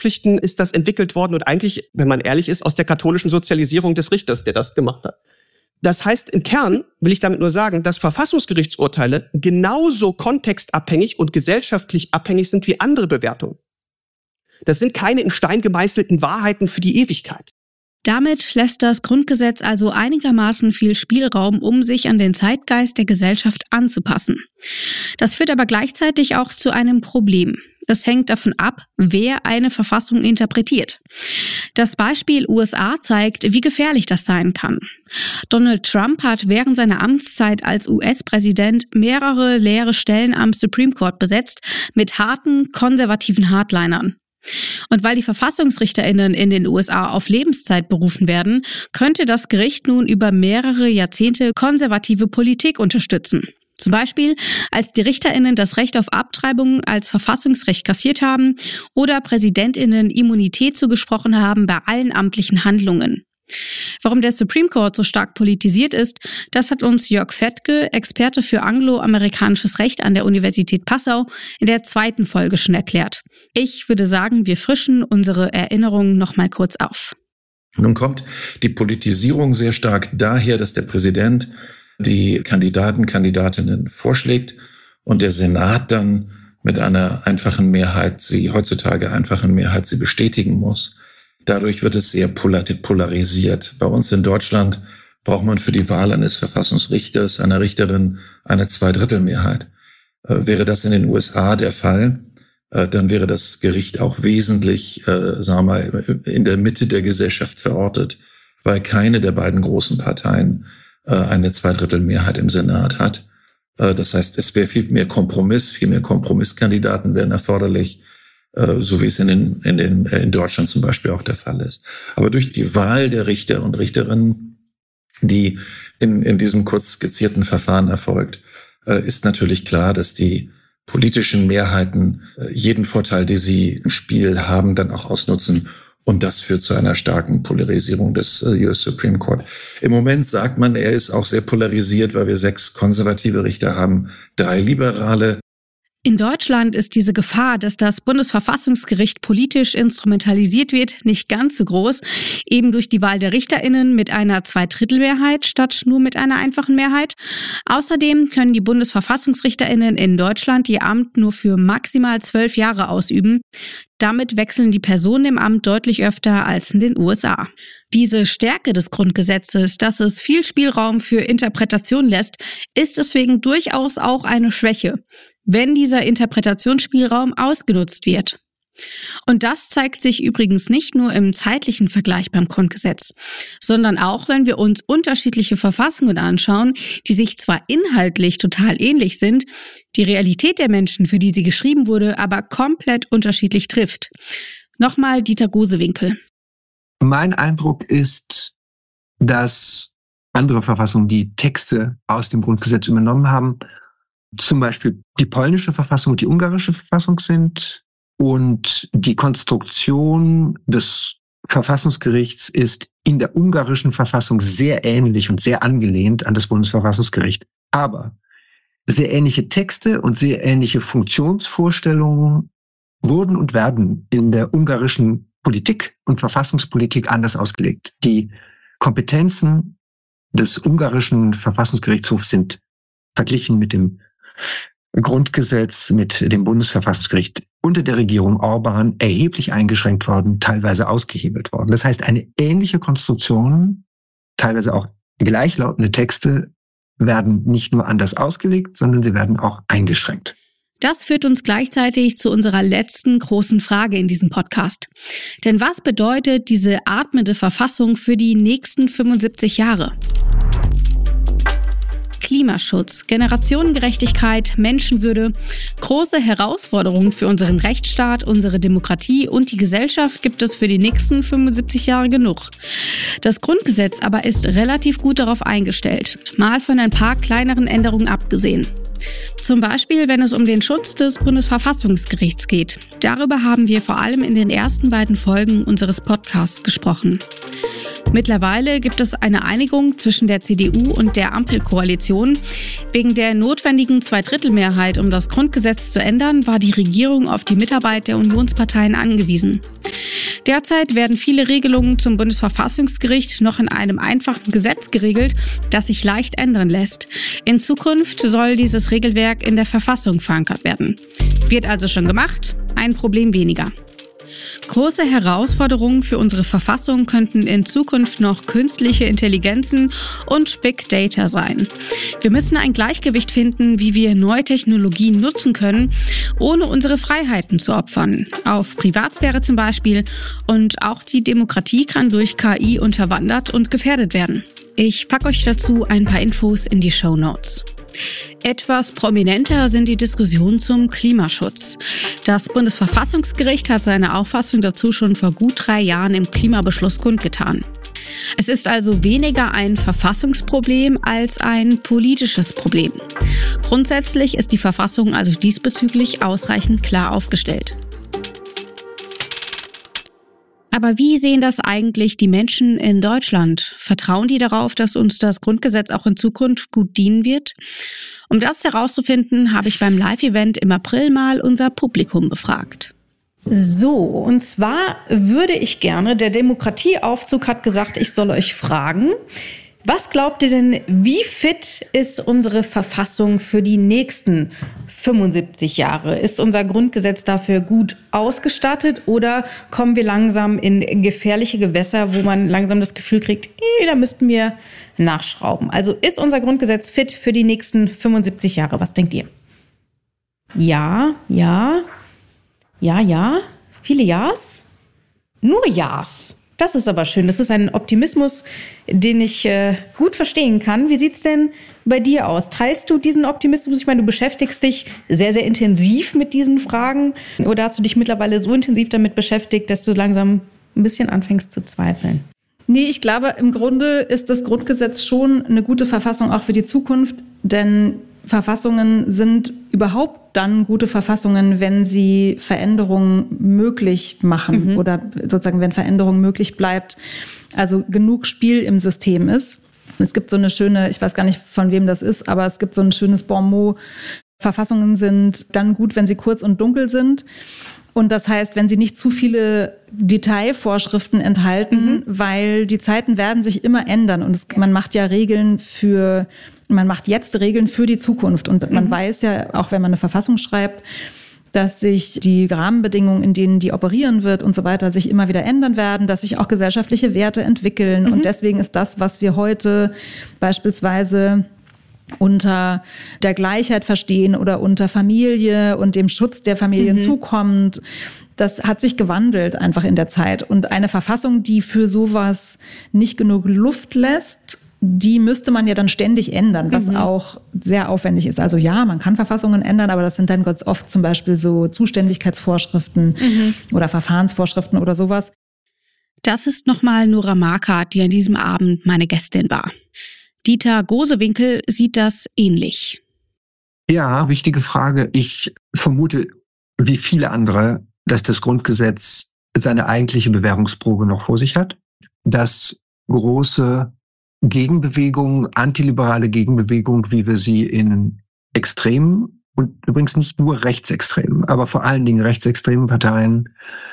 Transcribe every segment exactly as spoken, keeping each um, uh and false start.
Beichtpflichten ist das entwickelt worden und eigentlich, wenn man ehrlich ist, aus der katholischen Sozialisierung des Richters, der das gemacht hat. Das heißt, im Kern will ich damit nur sagen, dass Verfassungsgerichtsurteile genauso kontextabhängig und gesellschaftlich abhängig sind wie andere Bewertungen. Das sind keine in Stein gemeißelten Wahrheiten für die Ewigkeit. Damit lässt das Grundgesetz also einigermaßen viel Spielraum, um sich an den Zeitgeist der Gesellschaft anzupassen. Das führt aber gleichzeitig auch zu einem Problem. Es hängt davon ab, wer eine Verfassung interpretiert. Das Beispiel U S A zeigt, wie gefährlich das sein kann. Donald Trump hat während seiner Amtszeit als U S-Präsident mehrere leere Stellen am Supreme Court besetzt mit harten, konservativen Hardlinern. Und weil die VerfassungsrichterInnen in den U S A auf Lebenszeit berufen werden, könnte das Gericht nun über mehrere Jahrzehnte konservative Politik unterstützen. Zum Beispiel, als die RichterInnen das Recht auf Abtreibung als Verfassungsrecht kassiert haben oder PräsidentInnen Immunität zugesprochen haben bei allen amtlichen Handlungen. Warum der Supreme Court so stark politisiert ist, das hat uns Jörg Fettke, Experte für angloamerikanisches Recht an der Universität Passau, in der zweiten Folge schon erklärt. Ich würde sagen, wir frischen unsere Erinnerungen noch mal kurz auf. Nun kommt die Politisierung sehr stark daher, dass der Präsident die Kandidaten, Kandidatinnen vorschlägt und der Senat dann mit einer einfachen Mehrheit, sie heutzutage einfachen Mehrheit, sie bestätigen muss. Dadurch wird es sehr polarisiert. Bei uns in Deutschland braucht man für die Wahl eines Verfassungsrichters, einer Richterin, eine Zweidrittelmehrheit. Äh, wäre das in den U S A der Fall, äh, dann wäre das Gericht auch wesentlich, äh, sagen wir mal, in der Mitte der Gesellschaft verortet, weil keine der beiden großen Parteien äh, eine Zweidrittelmehrheit im Senat hat. Äh, das heißt, es wäre viel mehr Kompromiss, viel mehr Kompromisskandidaten wären erforderlich, so wie es in den, in den, in Deutschland zum Beispiel auch der Fall ist. Aber durch die Wahl der Richter und Richterinnen, die in, in diesem kurz skizzierten Verfahren erfolgt, ist natürlich klar, dass die politischen Mehrheiten jeden Vorteil, die sie im Spiel haben, dann auch ausnutzen. Und das führt zu einer starken Polarisierung des U S Supreme Court. Im Moment sagt man, er ist auch sehr polarisiert, weil wir sechs konservative Richter haben, drei liberale. In Deutschland ist diese Gefahr, dass das Bundesverfassungsgericht politisch instrumentalisiert wird, nicht ganz so groß, eben durch die Wahl der RichterInnen mit einer Zweidrittelmehrheit statt nur mit einer einfachen Mehrheit. Außerdem können die BundesverfassungsrichterInnen in Deutschland ihr Amt nur für maximal zwölf Jahre ausüben. Damit wechseln die Personen im Amt deutlich öfter als in den U S A. Diese Stärke des Grundgesetzes, dass es viel Spielraum für Interpretation lässt, ist deswegen durchaus auch eine Schwäche, wenn dieser Interpretationsspielraum ausgenutzt wird. Und das zeigt sich übrigens nicht nur im zeitlichen Vergleich beim Grundgesetz, sondern auch, wenn wir uns unterschiedliche Verfassungen anschauen, die sich zwar inhaltlich total ähnlich sind, die Realität der Menschen, für die sie geschrieben wurde, aber komplett unterschiedlich trifft. Nochmal Dieter Gosewinkel. Mein Eindruck ist, dass andere Verfassungen die Texte aus dem Grundgesetz übernommen haben, zum Beispiel die polnische Verfassung und die ungarische Verfassung sind. Und die Konstruktion des Verfassungsgerichts ist in der ungarischen Verfassung sehr ähnlich und sehr angelehnt an das Bundesverfassungsgericht. Aber sehr ähnliche Texte und sehr ähnliche Funktionsvorstellungen wurden und werden in der ungarischen Politik und Verfassungspolitik anders ausgelegt. Die Kompetenzen des ungarischen Verfassungsgerichtshofs sind verglichen mit dem Grundgesetz, mit dem Bundesverfassungsgericht unter der Regierung Orban erheblich eingeschränkt worden, teilweise ausgehebelt worden. Das heißt, eine ähnliche Konstruktion, teilweise auch gleichlautende Texte, werden nicht nur anders ausgelegt, sondern sie werden auch eingeschränkt. Das führt uns gleichzeitig zu unserer letzten großen Frage in diesem Podcast. Denn was bedeutet diese atmende Verfassung für die nächsten fünfundsiebzig Jahre? Klimaschutz, Generationengerechtigkeit, Menschenwürde, große Herausforderungen für unseren Rechtsstaat, unsere Demokratie und die Gesellschaft gibt es für die nächsten fünfundsiebzig Jahre genug. Das Grundgesetz aber ist relativ gut darauf eingestellt, mal von ein paar kleineren Änderungen abgesehen. Zum Beispiel, wenn es um den Schutz des Bundesverfassungsgerichts geht. Darüber haben wir vor allem in den ersten beiden Folgen unseres Podcasts gesprochen. Mittlerweile gibt es eine Einigung zwischen der C D U und der Ampelkoalition. Wegen der notwendigen Zweidrittelmehrheit, um das Grundgesetz zu ändern, war die Regierung auf die Mitarbeit der Unionsparteien angewiesen. Derzeit werden viele Regelungen zum Bundesverfassungsgericht noch in einem einfachen Gesetz geregelt, das sich leicht ändern lässt. In Zukunft soll dieses Regelwerk in der Verfassung verankert werden. Wird also schon gemacht, ein Problem weniger. Große Herausforderungen für unsere Verfassung könnten in Zukunft noch künstliche Intelligenzen und Big Data sein. Wir müssen ein Gleichgewicht finden, wie wir neue Technologien nutzen können, ohne unsere Freiheiten zu opfern. Auf Privatsphäre zum Beispiel. Und auch die Demokratie kann durch K I unterwandert und gefährdet werden. Ich packe euch dazu ein paar Infos in die Shownotes. Etwas prominenter sind die Diskussionen zum Klimaschutz. Das Bundesverfassungsgericht hat seine Auffassung dazu schon vor gut drei Jahren im Klimabeschluss kundgetan. Es ist also weniger ein Verfassungsproblem als ein politisches Problem. Grundsätzlich ist die Verfassung also diesbezüglich ausreichend klar aufgestellt. Aber wie sehen das eigentlich die Menschen in Deutschland? Vertrauen die darauf, dass uns das Grundgesetz auch in Zukunft gut dienen wird? Um das herauszufinden, habe ich beim Live-Event im April mal unser Publikum befragt. So, und zwar würde ich gerne, der Demokratieaufzug hat gesagt, ich soll euch fragen, was glaubt ihr denn, wie fit ist unsere Verfassung für die nächsten fünfundsiebzig Jahre? Ist unser Grundgesetz dafür gut ausgestattet oder kommen wir langsam in gefährliche Gewässer, wo man langsam das Gefühl kriegt, eh, da müssten wir nachschrauben? Also ist unser Grundgesetz fit für die nächsten fünfundsiebzig Jahre? Was denkt ihr? Ja, ja, ja, ja, viele Ja's? Nur Ja's. Das ist aber schön. Das ist ein Optimismus, den ich äh, gut verstehen kann. Wie sieht's denn bei dir aus? Teilst du diesen Optimismus? Ich meine, du beschäftigst dich sehr, sehr intensiv mit diesen Fragen. Oder hast du dich mittlerweile so intensiv damit beschäftigt, dass du langsam ein bisschen anfängst zu zweifeln? Nee, ich glaube, im Grunde ist das Grundgesetz schon eine gute Verfassung auch für die Zukunft. Denn Verfassungen sind überhaupt dann gute Verfassungen, wenn sie Veränderungen möglich machen mhm. oder sozusagen, wenn Veränderung möglich bleibt, also genug Spiel im System ist. Es gibt so eine schöne, ich weiß gar nicht, von wem das ist, aber es gibt so ein schönes Bon mot. Verfassungen sind dann gut, wenn sie kurz und dunkel sind. Und das heißt, wenn sie nicht zu viele Detailvorschriften enthalten, mhm. weil die Zeiten werden sich immer ändern. Und es, man macht ja Regeln für, man macht jetzt Regeln für die Zukunft. Und man mhm. weiß ja, auch wenn man eine Verfassung schreibt, dass sich die Rahmenbedingungen, in denen die operieren wird und so weiter, sich immer wieder ändern werden, dass sich auch gesellschaftliche Werte entwickeln. Mhm. Und deswegen ist das, was wir heute beispielsweise unter der Gleichheit verstehen oder unter Familie und dem Schutz der Familien mhm. zukommt. Das hat sich gewandelt einfach in der Zeit. Und eine Verfassung, die für sowas nicht genug Luft lässt, die müsste man ja dann ständig ändern, was mhm. auch sehr aufwendig ist. Also ja, man kann Verfassungen ändern, aber das sind dann ganz oft zum Beispiel so Zuständigkeitsvorschriften mhm. oder Verfahrensvorschriften oder sowas. Das ist nochmal Nora Marquardt, die an diesem Abend meine Gästin war. Dieter Gosewinkel sieht das ähnlich. Ja, wichtige Frage. Ich vermute, wie viele andere, dass das Grundgesetz seine eigentliche Bewährungsprobe noch vor sich hat. Dass große Gegenbewegung, antiliberale Gegenbewegung, wie wir sie in extremen und übrigens nicht nur rechtsextremen, aber vor allen Dingen rechtsextremen Parteien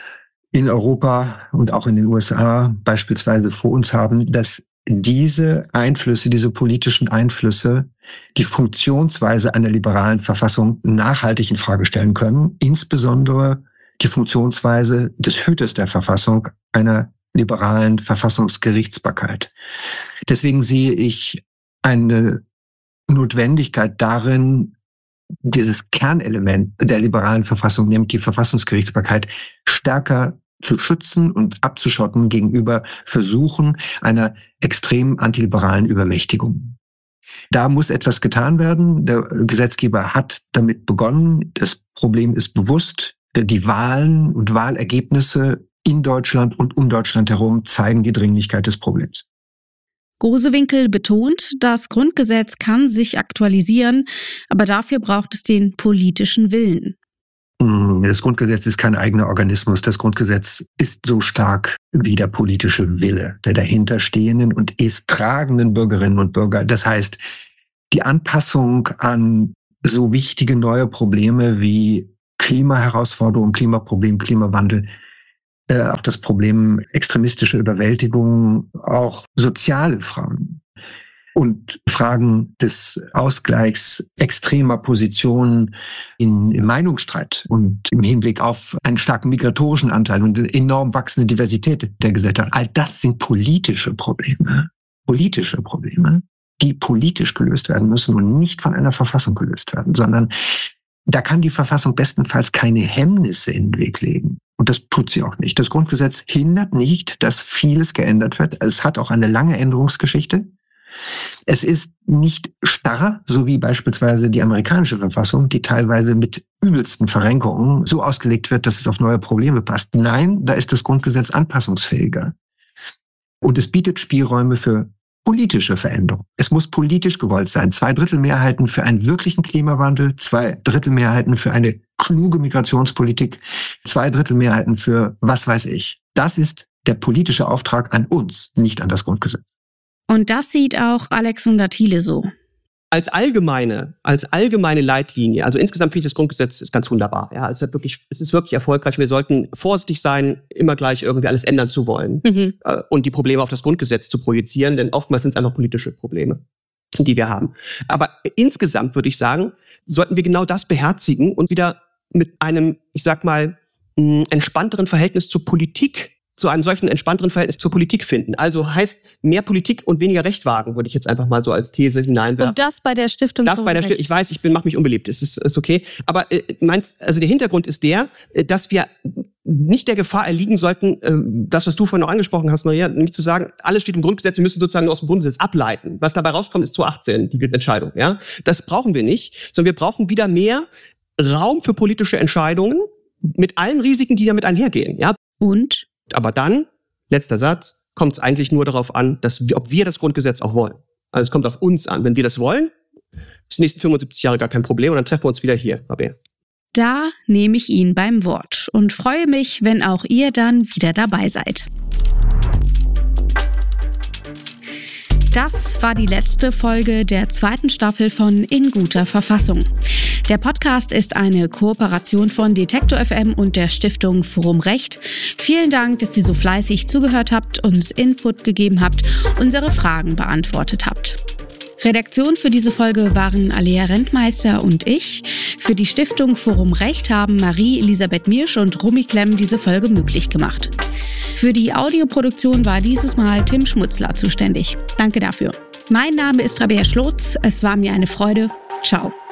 in Europa und auch in den U S A beispielsweise vor uns haben, dass diese Einflüsse, diese politischen Einflüsse, die Funktionsweise einer liberalen Verfassung nachhaltig in Frage stellen können, insbesondere die Funktionsweise des Hüters der Verfassung, einer liberalen Verfassungsgerichtsbarkeit. Deswegen sehe ich eine Notwendigkeit darin, dieses Kernelement der liberalen Verfassung, nämlich die Verfassungsgerichtsbarkeit, stärker zu schützen und abzuschotten gegenüber Versuchen einer extremen antiliberalen Übermächtigung. Da muss etwas getan werden. Der Gesetzgeber hat damit begonnen. Das Problem ist bewusst. Die Wahlen und Wahlergebnisse in Deutschland und um Deutschland herum zeigen die Dringlichkeit des Problems. Gosewinkel betont, das Grundgesetz kann sich aktualisieren, aber dafür braucht es den politischen Willen. Das Grundgesetz ist kein eigener Organismus. Das Grundgesetz ist so stark wie der politische Wille der dahinterstehenden und es tragenden Bürgerinnen und Bürger. Das heißt, die Anpassung an so wichtige neue Probleme wie Klimaherausforderungen, Klimaproblem, Klimawandel äh, auch das Problem extremistische Überwältigung, auch soziale Fragen und Fragen des Ausgleichs extremer Positionen in, im Meinungsstreit und im Hinblick auf einen starken migratorischen Anteil und eine enorm wachsende Diversität der Gesellschaft. All das sind politische Probleme, politische Probleme, die politisch gelöst werden müssen und nicht von einer Verfassung gelöst werden, sondern da kann die Verfassung bestenfalls keine Hemmnisse in den Weg legen. Und das tut sie auch nicht. Das Grundgesetz hindert nicht, dass vieles geändert wird. Es hat auch eine lange Änderungsgeschichte. Es ist nicht starr, so wie beispielsweise die amerikanische Verfassung, die teilweise mit übelsten Verrenkungen so ausgelegt wird, dass es auf neue Probleme passt. Nein, da ist das Grundgesetz anpassungsfähiger. Und es bietet Spielräume für politische Veränderung. Es muss politisch gewollt sein. Zwei Drittel Mehrheiten für einen wirklichen Klimawandel, zwei Drittel Mehrheiten für eine kluge Migrationspolitik, zwei Drittel Mehrheiten für was weiß ich. Das ist der politische Auftrag an uns, nicht an das Grundgesetz. Und das sieht auch Alexander Thiele so. Als allgemeine, als allgemeine Leitlinie, also insgesamt finde ich das Grundgesetz ist ganz wunderbar. Ja, es ist wirklich, es ist wirklich erfolgreich. Wir sollten vorsichtig sein, immer gleich irgendwie alles ändern zu wollen mhm. äh, und die Probleme auf das Grundgesetz zu projizieren, denn oftmals sind es einfach politische Probleme, die wir haben. Aber insgesamt würde ich sagen, sollten wir genau das beherzigen und wieder mit einem, ich sag mal, mh, entspannteren Verhältnis zur Politik zu einem solchen entspannteren Verhältnis zur Politik finden. Also heißt mehr Politik und weniger Recht wagen, würde ich jetzt einfach mal so als These hineinwerfen. Und das bei der Stiftung Das bei der Stiftung. Ich weiß, ich bin, mach mich unbeliebt. Es ist, ist okay. Aber äh, meins, also der Hintergrund ist der, äh, dass wir nicht der Gefahr erliegen sollten, äh, das, was du vorhin noch angesprochen hast, Maria, nicht zu sagen, alles steht im Grundgesetz, wir müssen sozusagen nur aus dem Grundgesetz ableiten. Was dabei rauskommt, ist zweitausendachtzehn die Entscheidung. Ja, das brauchen wir nicht, sondern wir brauchen wieder mehr Raum für politische Entscheidungen mit allen Risiken, die damit einhergehen. Ja. Und Aber dann, letzter Satz, kommt es eigentlich nur darauf an, dass wir, ob wir das Grundgesetz auch wollen. Also es kommt auf uns an. Wenn wir das wollen, ist die nächsten fünfundsiebzig Jahre gar kein Problem und dann treffen wir uns wieder hier, Rabea. Da nehme ich ihn beim Wort und freue mich, wenn auch ihr dann wieder dabei seid. Das war die letzte Folge der zweiten Staffel von In guter Verfassung. Der Podcast ist eine Kooperation von Detektor F M und der Stiftung Forum Recht. Vielen Dank, dass ihr so fleißig zugehört habt, uns Input gegeben habt, unsere Fragen beantwortet habt. Redaktion für diese Folge waren Alea Rentmeister und ich. Für die Stiftung Forum Recht haben Marie-Elisabeth Miersch und Rumi Klemm diese Folge möglich gemacht. Für die Audioproduktion war dieses Mal Tim Schmutzler zuständig. Danke dafür. Mein Name ist Rabea Schlotz. Es war mir eine Freude. Ciao.